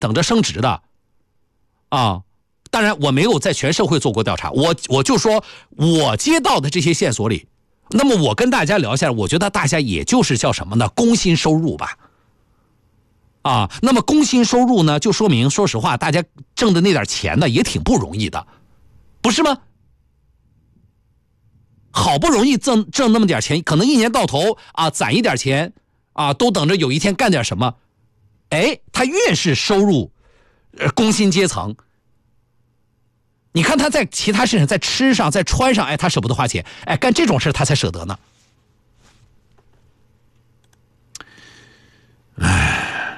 等着升职的啊。当然我没有在全社会做过调查，我就说我接到的这些线索里，那么我跟大家聊一下，我觉得大家也就是叫什么呢？工薪收入吧。啊，那么工薪收入呢，就说明说实话，大家挣的那点钱呢也挺不容易的，不是吗？好不容易挣那么点钱，可能一年到头啊攒一点钱啊，都等着有一天干点什么。哎，他越是收入工薪阶层，你看他在其他事上，在吃上，在穿上，哎，他舍不得花钱，哎，干这种事他才舍得呢。哎，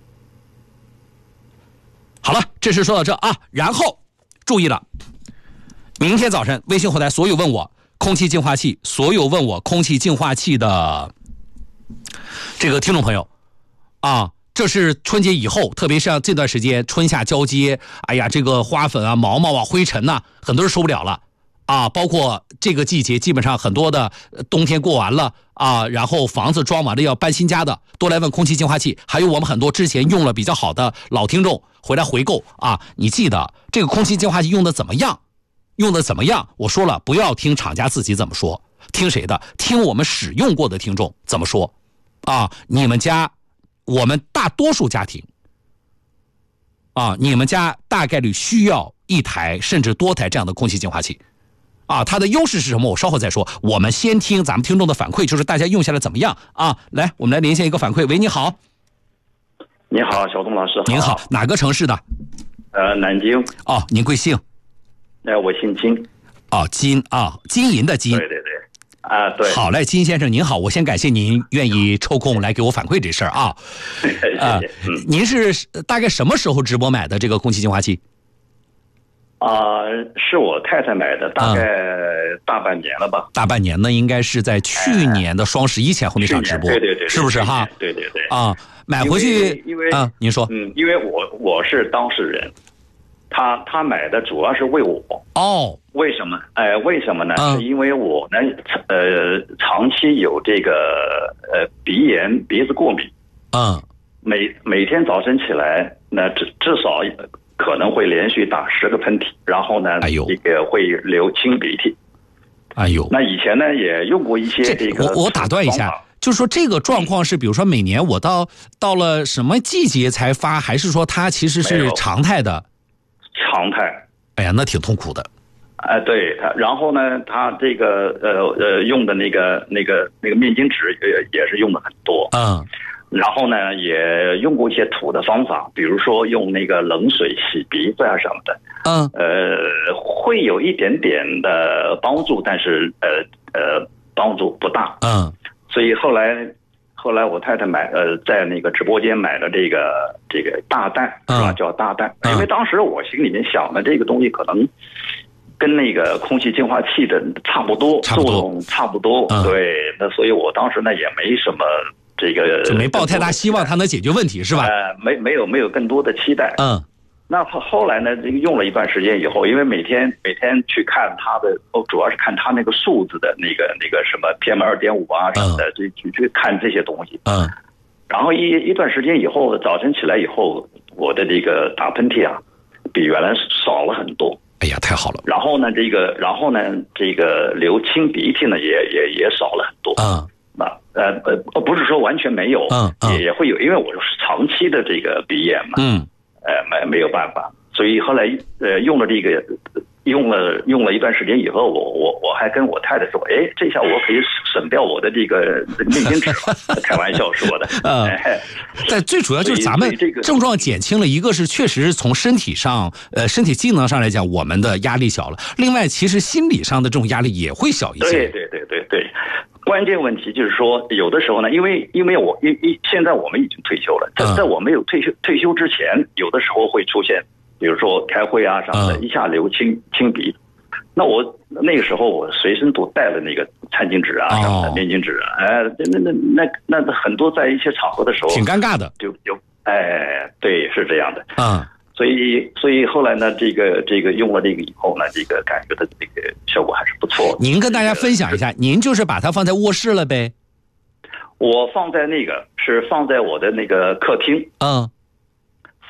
好了，这事说到这啊，然后注意了，明天早晨微信后台所有问我空气净化器，所有问我空气净化器的这个听众朋友啊，这是春节以后，特别是这段时间春夏交接，哎呀，这个花粉啊、毛毛啊、灰尘呐，很多人受不了了啊。包括这个季节，基本上很多的冬天过完了啊，然后房子装完了要搬新家的，都来问空气净化器。还有我们很多之前用了比较好的老听众回来回购啊，你记得这个空气净化器用的怎么样？用的怎么样？我说了，不要听厂家自己怎么说，听谁的？听我们使用过的听众怎么说啊？你们家，我们大多数家庭啊，你们家大概率需要一台甚至多台这样的空气净化器啊。它的优势是什么？我稍后再说。我们先听咱们听众的反馈，就是大家用下来怎么样啊？来，我们来连线一个反馈。喂，你好。 你好，小东老师。 您好，哪个城市的？ 南京。 哦，您贵姓？ 我姓金。 哦，金啊，金银的金。 对对对。啊，对。 好嘞，金先生您好，我先感谢您愿意抽空来给我反馈这事儿啊。 谢谢。 您是大概什么时候直播买的这个空气净化器？ 是我太太买的，大概大半年了吧。 大半年呢，应该是在去年的双11前后那场直播， 对对对， 是不是哈？ 对对对。 啊，买回去， 因为您说， 因为我是当事人，他买的主要是为我。 哦， 为什么？为什么呢？是因为我呢，长期有这个鼻炎、鼻子过敏。每天早晨起来，那至少可能会连续打10个喷嚏，然后呢，这个会流清鼻涕。 哎呦， 那以前呢也用过一些这个。 我打断一下，就是说这个状况是，比如说每年我到了什么季节才发，还是说它其实是常态的？ 常态。 哎呀，那挺痛苦的。 对，然后呢，他这个用的那个面巾纸也是用的很多。然后呢，也用过一些土的方法，比如说用那个冷水洗鼻子啊什么的。会有一点点的帮助，但是帮助不大。所以后来我太太在那个直播间买了这个大蛋，是吧？叫大蛋。因为当时我心里面想的这个东西可能跟那个空气净化器的差不多，作用差不多。对，那所以我当时呢也没什么这个， 就没抱太大希望它能解决问题，是吧？ 没有更多的期待。那后来呢，这个用了一段时间以后，因为每天去看它的，主要是看它那个数字的那个什么 PM2.5啊什么的，去看这些东西。然后一段时间以后，早晨起来以后，我的这个打喷嚏啊，比原来少了很多。 哎呀，太好了。 然后呢，这个流清鼻涕呢，也少了很多。不是说完全没有，也会有，因为我是长期的这个鼻炎嘛。没有办法，所以后来用了这个用了一段时间以后，我还跟我太太说，这下我可以省掉我的这个面巾纸了。开玩笑说的。 但最主要就是咱们症状减轻了，一个是确实从身体上身体机能上来讲，我们的压力小了，另外其实心理上的这种压力也会小一些。 对。关键问题就是说，有的时候呢，因为现在我们已经退休了，在我没有退休之前，有的时候会出现，比如说开会啊什么的，一下流清鼻。那我那个时候我随身都带了那个餐巾纸啊什么的面巾纸啊，那很多在一些场合的时候挺尴尬的， 对，是这样的。所以后来呢，这个用了这个以后呢，这个感觉的这个效果还是不错的。 您跟大家分享一下，您就是把它放在卧室了呗？ 我放在是放在我的那个客厅。